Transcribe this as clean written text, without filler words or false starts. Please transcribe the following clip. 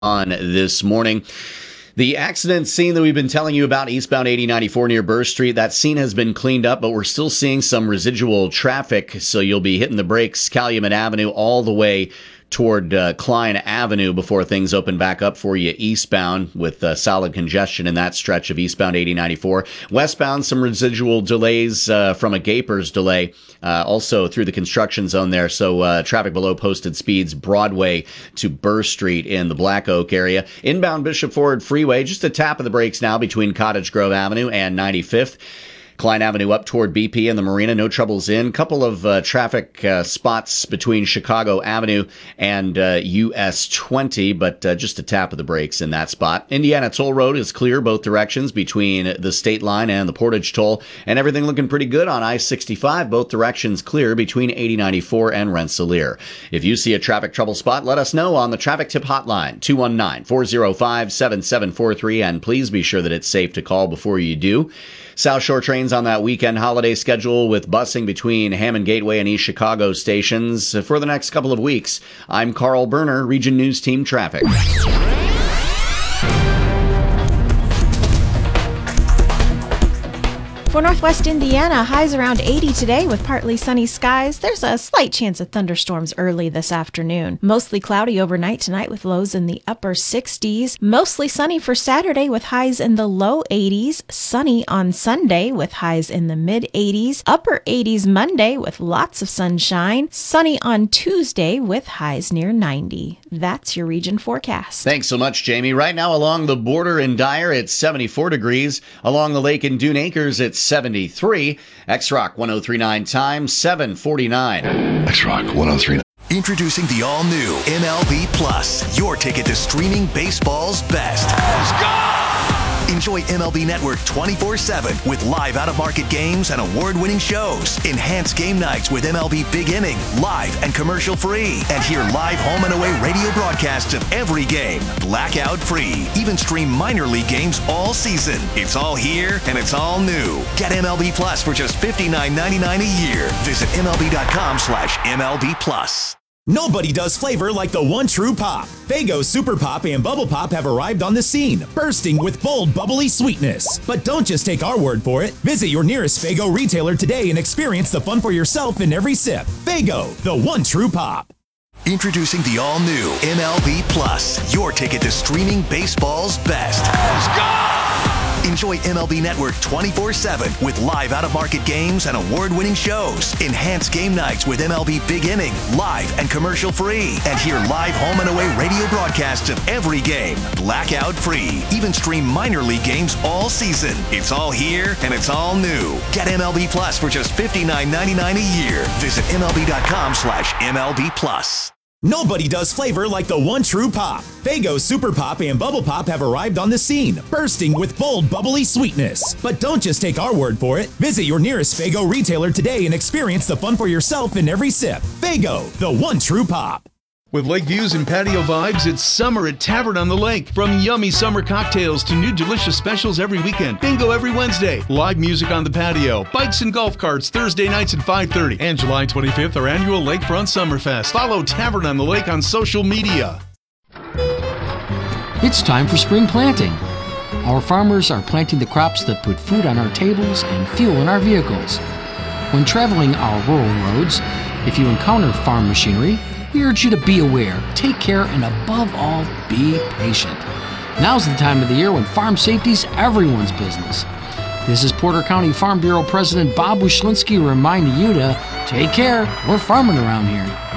on this morning. The accident scene that we've been telling you about, eastbound 8094 near Burr Street, that scene has been cleaned up, but we're still seeing some residual traffic, so you'll be hitting the brakes Calumet Avenue all the way toward Klein Avenue before things open back up for you eastbound with solid congestion in that stretch of eastbound 8094. Westbound, some residual delays from a Gapers delay also through the construction zone there. So traffic below posted speeds Broadway to Burr Street in the Black Oak area. Inbound Bishop Ford Freeway, just a tap of the brakes now between Cottage Grove Avenue and 95th. Klein Avenue up toward BP and the Marina, no troubles in. Couple of traffic spots between Chicago Avenue and US 20, but just a tap of the brakes in that spot. Indiana Toll Road is clear both directions between the State Line and the Portage Toll, and everything looking pretty good on I-65, both directions clear between 8094 and Rensselaer. If you see a traffic trouble spot, let us know on the Traffic Tip Hotline, 219-405-7743, and please be sure that it's safe to call before you do. South Shore trains on that weekend holiday schedule with busing between Hammond Gateway and East Chicago stations for the next couple of weeks. I'm Carl Berner, Region News Team Traffic. For Northwest Indiana, highs around 80 today with partly sunny skies. There's a slight chance of thunderstorms early this afternoon. Mostly cloudy overnight tonight with lows in the upper 60s. Mostly sunny for Saturday with highs in the low 80s. Sunny on Sunday with highs in the mid 80s. Upper 80s Monday with lots of sunshine. Sunny on Tuesday with highs near 90. That's your region forecast. Thanks so much, Jamie. Right now along the border in Dyer, it's 74 degrees. Along the lake in Dune Acres, it's 73. X-Rock 103.9 time, 7:49. X-Rock 103.9. Introducing the all-new MLB Plus, your ticket to streaming baseball's best. Let's go! Enjoy MLB Network 24/7 with live out-of-market games and award-winning shows. Enhance game nights with MLB Big Inning, live and commercial-free. And hear live home and away radio broadcasts of every game, blackout-free. Even stream minor league games all season. It's all here and it's all new. Get MLB Plus for just $59.99 a year. Visit MLB.com/MLB Plus. Nobody does flavor like the one true pop. Faygo Super Pop and Bubble Pop have arrived on the scene, bursting with bold, bubbly sweetness. But don't just take our word for it. Visit your nearest Faygo retailer today and experience the fun for yourself in every sip. Faygo, the one true pop. Introducing the all-new MLB Plus, your ticket to streaming baseball's best. Let's go! Enjoy MLB Network 24/7 with live out-of-market games and award-winning shows. Enhance game nights with MLB Big Inning, live and commercial-free. And hear live home and away radio broadcasts of every game, blackout-free. Even stream minor league games all season. It's all here and it's all new. Get MLB Plus for just $59.99 a year. Visit MLB.com/MLB Plus. Nobody does flavor like the one true pop. Faygo Super Pop and Bubble Pop have arrived on the scene, bursting with bold, bubbly sweetness. But don't just take our word for it. Visit your nearest Faygo retailer today and experience the fun for yourself in every sip. Faygo, the one true pop. With lake views and patio vibes, it's summer at Tavern on the Lake. From yummy summer cocktails to new delicious specials every weekend. Bingo every Wednesday. Live music on the patio. Bikes and golf carts Thursday nights at 5:30. And July 25th, our annual Lakefront Summerfest. Follow Tavern on the Lake on social media. It's time for spring planting. Our farmers are planting the crops that put food on our tables and fuel in our vehicles. When traveling our rural roads, if you encounter farm machinery, we urge you to be aware, take care, and above all, be patient. Now's the time of the year when farm safety's everyone's business. This is Porter County Farm Bureau President Bob Wyszynski reminding you to take care. We're farming around here.